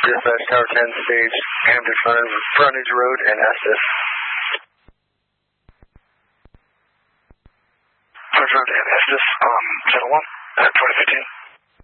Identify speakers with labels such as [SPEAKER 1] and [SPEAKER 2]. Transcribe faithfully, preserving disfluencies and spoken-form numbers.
[SPEAKER 1] Dispatch Tower ten, stage Hampton Frontage Road and Estes.
[SPEAKER 2] Frontage Road and Estes, um, Channel one, uh, twenty fifteen.